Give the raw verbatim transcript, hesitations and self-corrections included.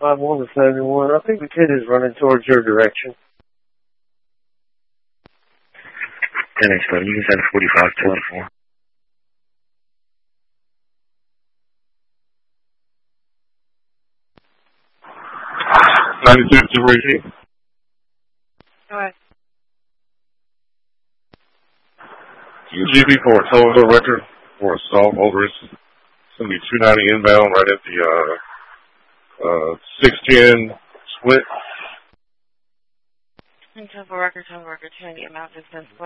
five one to seventy-one. I think the kid is running towards your direction. ten X eleven, you can send forty-five twenty-four. ninety-six to Reggie. Alright. G B for a total record for assault over it's going to be two ninety inbound right at the uh, uh, six ten split. And total record, total record, two ninety amount distance.